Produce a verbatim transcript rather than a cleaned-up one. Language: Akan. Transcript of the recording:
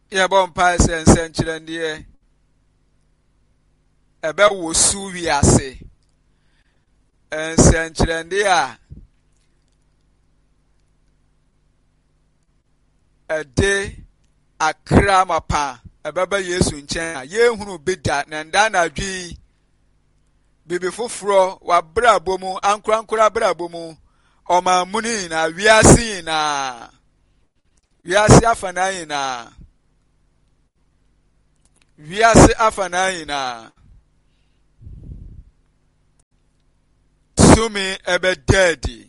Yeah, bompa sense and chilendia. Ebe wo su wiase. Ense chilendia. A day akra mapa. Ebeba Yesu nchen. Ye hunu bida na nda na dwi. Bibi foforo wa bra bomu ankura ankura bra bomu. Oma muni na wiase na. Wiase afana na. Wiase afana na. Sumi ebe dedi.